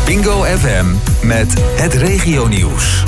Bingo FM met het regionieuws.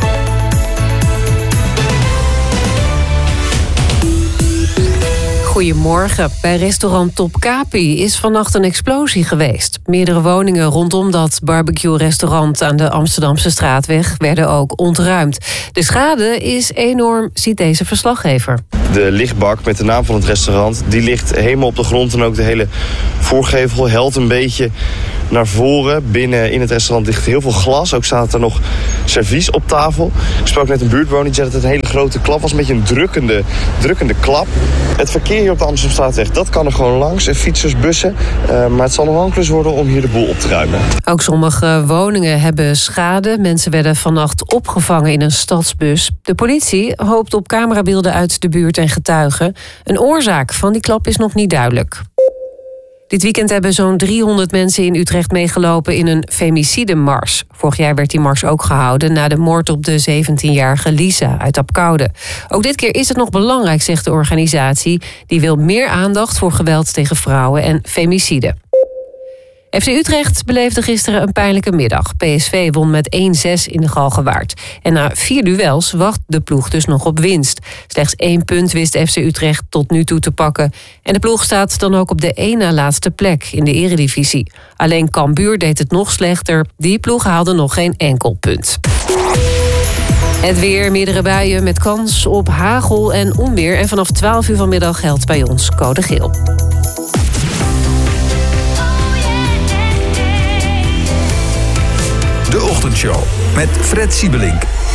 Goedemorgen. Bij restaurant Top Kapi is vannacht een explosie geweest. Meerdere woningen rondom dat barbecue-restaurant aan de Amsterdamse Straatweg werden ook ontruimd. De schade is enorm, ziet deze verslaggever. De lichtbak met de naam van het restaurant, die ligt helemaal op de grond en ook de hele voorgevel helt een beetje naar voren. Binnen in het restaurant ligt heel veel glas. Ook staat er nog servies op tafel. Ik sprak net een buurtbewoner die zei dat het een hele grote klap was. Een beetje een drukkende klap. Het verkeer hier op de Amsterdamstraatweg, dat kan er gewoon langs. Fietsers, bussen. Maar het zal nog wel een klus worden om hier de boel op te ruimen. Ook sommige woningen hebben schade. Mensen werden vannacht opgevangen in een stadsbus. De politie hoopt op camerabeelden uit de buurt en getuigen. Een oorzaak van die klap is nog niet duidelijk. Dit weekend hebben zo'n 300 mensen in Utrecht meegelopen in een femicidemars. Vorig jaar werd die mars ook gehouden na de moord op de 17-jarige Lisa uit Apkoude. Ook dit keer is het nog belangrijk, zegt de organisatie. Die wil meer aandacht voor geweld tegen vrouwen en femicide. FC Utrecht beleefde gisteren een pijnlijke middag. PSV won met 1-6 in de Galgenwaard. En na 4 duels wacht de ploeg dus nog op winst. Slechts 1 punt wist FC Utrecht tot nu toe te pakken. En de ploeg staat dan ook op de 1 na laatste plek in de eredivisie. Alleen Cambuur deed het nog slechter. Die ploeg haalde nog geen enkel punt. Het weer, meerdere buien met kans op hagel en onweer. En vanaf 12 uur vanmiddag geldt bij ons code geel. De Ochtendshow met Fred Siebelink.